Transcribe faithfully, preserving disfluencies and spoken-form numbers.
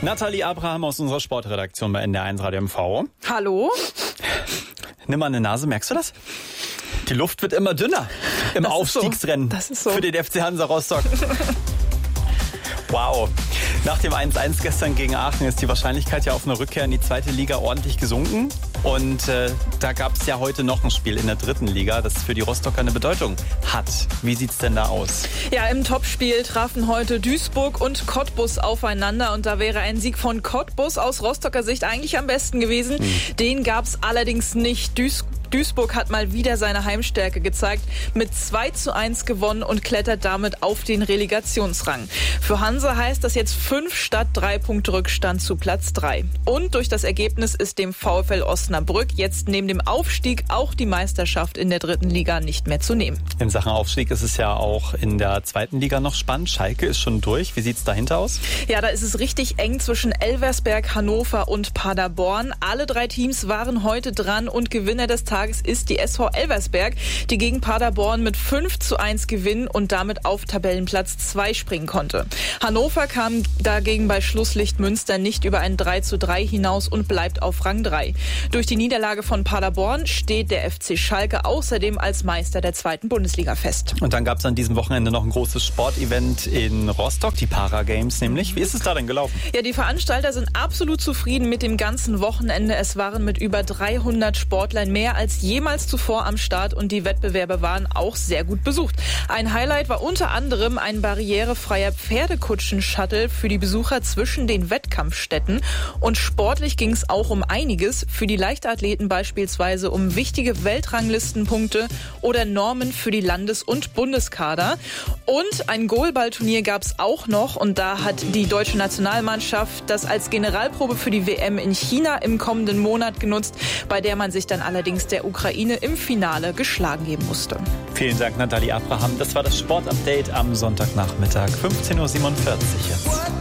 Nathalie Abraham aus unserer Sportredaktion bei N D R eins Radio M V. Hallo? Nimm mal eine Nase, merkst du das? Die Luft wird immer dünner im das Aufstiegsrennen ist so. Das ist so. für den F C Hansa Rostock. Wow. Nach dem eins eins gestern gegen Aachen ist die Wahrscheinlichkeit ja auf eine Rückkehr in die zweite Liga ordentlich gesunken. Und äh, da gab es ja heute noch ein Spiel in der dritten Liga, das für die Rostocker eine Bedeutung hat. Wie sieht's denn da aus? Ja, im Topspiel trafen heute Duisburg und Cottbus aufeinander. Und da wäre ein Sieg von Cottbus aus Rostocker Sicht eigentlich am besten gewesen. Hm. Den gab's allerdings nicht. Duisburg Duisburg hat mal wieder seine Heimstärke gezeigt, mit zwei zu eins gewonnen und klettert damit auf den Relegationsrang. Für Hansa heißt das jetzt fünf statt drei Punkte Rückstand zu Platz drei. Und durch das Ergebnis ist dem VfL Osnabrück jetzt neben dem Aufstieg auch die Meisterschaft in der dritten Liga nicht mehr zu nehmen. In Sachen Aufstieg ist es ja auch in der zweiten Liga noch spannend. Schalke ist schon durch. Wie sieht's dahinter aus? Ja, da ist es richtig eng zwischen Elversberg, Hannover und Paderborn. Alle drei Teams waren heute dran und Gewinner des Tages ist die S V Elversberg, die gegen Paderborn mit fünf zu eins gewinnen und damit auf Tabellenplatz zwei springen konnte. Hannover kam dagegen bei Schlusslicht Münster nicht über ein drei zu drei hinaus und bleibt auf Rang drei. Durch die Niederlage von Paderborn steht der F C Schalke außerdem als Meister der zweiten Bundesliga fest. Und dann gab es an diesem Wochenende noch ein großes Sportevent in Rostock, die Paragames nämlich. Wie ist es da denn gelaufen? Ja, die Veranstalter sind absolut zufrieden mit dem ganzen Wochenende. Es waren mit über dreihundert Sportlern mehr als jemals zuvor am Start und die Wettbewerbe waren auch sehr gut besucht. Ein Highlight war unter anderem ein barrierefreier Pferdekutschen-Shuttle für die Besucher zwischen den Wettkampfstätten. Und sportlich ging es auch um einiges. Für die Leichtathleten beispielsweise um wichtige Weltranglistenpunkte oder Normen für die Landes- und Bundeskader. Und ein Goalballturnier gab es auch noch und da hat die deutsche Nationalmannschaft das als Generalprobe für die W M in China im kommenden Monat genutzt, bei der man sich dann allerdings der Ukraine im Finale geschlagen geben musste. Vielen Dank, Nathalie Abraham. Das war das Sportupdate am Sonntagnachmittag, fünfzehn Uhr siebenundvierzig jetzt.